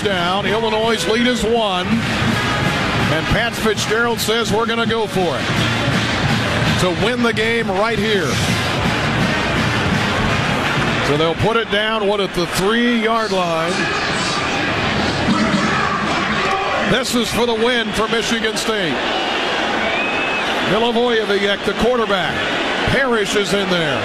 touchdown. Illinois' lead is 1. And Pat Fitzgerald says we're going to go for it to win the game right here. So they'll put it down, at the 3-yard line. This is for the win for Michigan State. Milivojevic, the quarterback. Parrish is in there.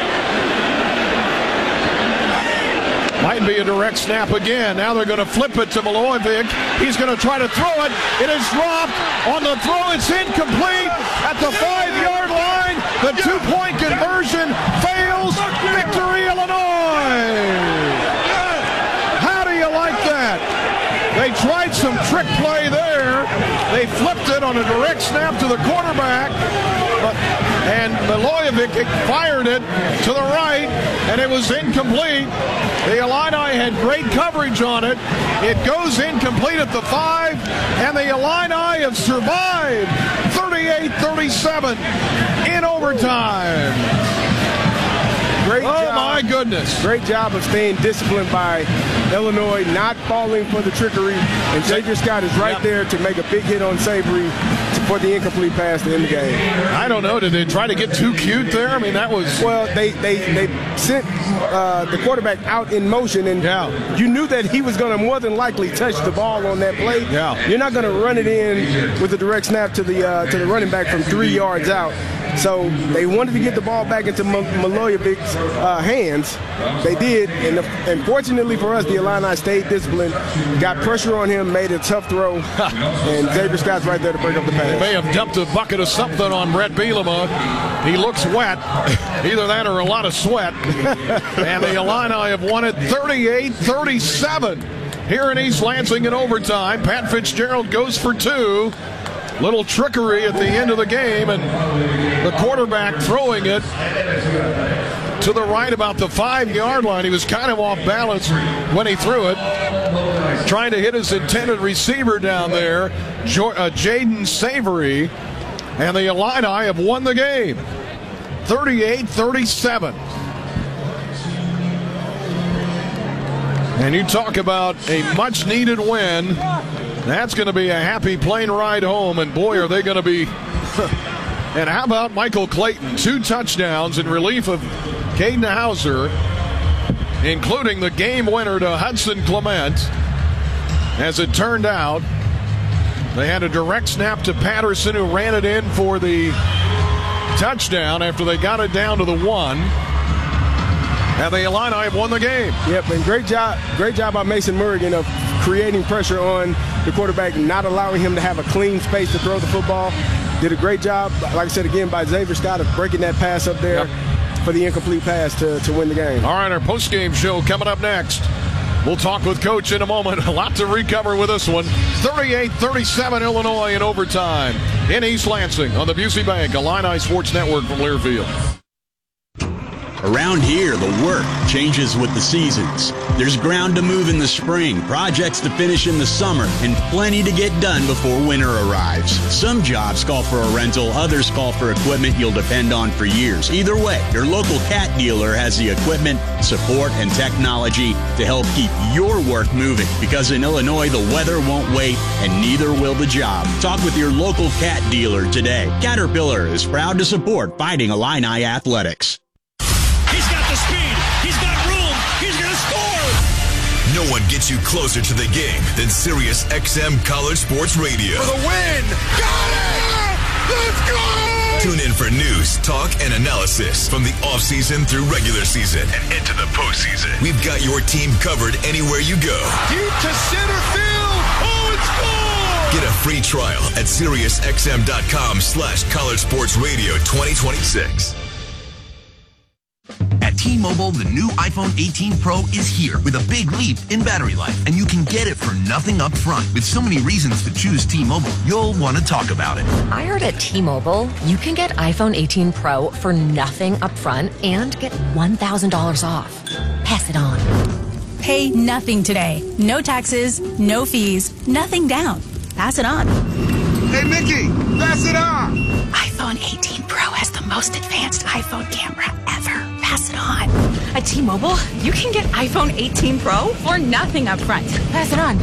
Might be a direct snap again. Now they're going to flip it to Milivojevic. He's going to try to throw it. It is dropped. On the throw, it's incomplete at the 5-yard line. The 2-point conversion fails. Victory, Illinois. How do you like that? They tried some trick play there. They flipped it on a direct snap to the quarterback. And Milivojevic fired it to the right, and it was incomplete. The Illini had great coverage on it. It goes incomplete at the 5, and the Illini have survived 38-37 in overtime. Great job. Oh, my goodness. Great job of staying disciplined by Illinois, not falling for the trickery. And Xavier Scott is right there to make a big hit on Savory for the incomplete pass to end the game. I don't know. Did they try to get too cute there? I mean, that was... Well, they sent the quarterback out in motion, and you knew that he was going to more than likely touch the ball on that play. Yeah. You're not going to run it in with a direct snap to the running back from 3 yards out. So they wanted to get the ball back into Milojevic's hands. They did, and fortunately for us, the Illini stayed disciplined, got pressure on him, made a tough throw, and Xavier Scott's right there to break up the pass. They may have dumped a bucket of something on Brett Bielema. He looks wet. Either that or a lot of sweat. And the Illini have won it 38-37 here in East Lansing in overtime. Pat Fitzgerald goes for 2. Little trickery at the end of the game, and the quarterback throwing it to the right about the 5-yard line. He was kind of off balance when he threw it, trying to hit his intended receiver down there, Jaden Savory, and the Illini have won the game 38-37. And you talk about a much-needed win. That's going to be a happy plane ride home, and boy, are they going to be. And how about Michael Clayton? 2 touchdowns in relief of Caden Hauser, including the game winner to Hudson Clement. As it turned out, they had a direct snap to Patterson, who ran it in for the touchdown after they got it down to the 1. And the Illini have won the game. Yep, and great job by Mason Murrigan of creating pressure on the quarterback, not allowing him to have a clean space to throw the football. Did a great job, like I said again, by Xavier Scott of breaking that pass up there for the incomplete pass to win the game. All right, our post-game show coming up next. We'll talk with Coach in a moment. A lot to recover with this one. 38-37 Illinois in overtime in East Lansing on the Busey Bank Illini Sports Network from Learfield. Around here, the work changes with the seasons. There's ground to move in the spring, projects to finish in the summer, and plenty to get done before winter arrives. Some jobs call for a rental, others call for equipment you'll depend on for years. Either way, your local Cat dealer has the equipment, support, and technology to help keep your work moving. Because in Illinois, the weather won't wait, and neither will the job. Talk with your local Cat dealer today. Caterpillar is proud to support Fighting Illini Athletics. He's got the speed. He's got room. He's going to score. No one gets you closer to the game than Sirius XM College Sports Radio. For the win. Got it! Let's go! Tune in for news, talk, and analysis from the offseason through regular season and into the postseason. We've got your team covered anywhere you go. Deep to center field. Oh, it's gone! Get a free trial at SiriusXM.com/College Sports Radio 2026. At T-Mobile, the new iPhone 18 Pro is here with a big leap in battery life, and you can get it for nothing up front. With so many reasons to choose T-Mobile, you'll want to talk about it. I heard at T-Mobile, you can get iPhone 18 Pro for nothing up front and get $1,000 off. Pass it on. Pay nothing today. No taxes, no fees, nothing down. Pass it on. Hey, Mickey, pass it on. iPhone 18 Pro has the most advanced iPhone camera ever. Pass it on. At T-Mobile, you can get iPhone 18 Pro for nothing up front. Pass it on.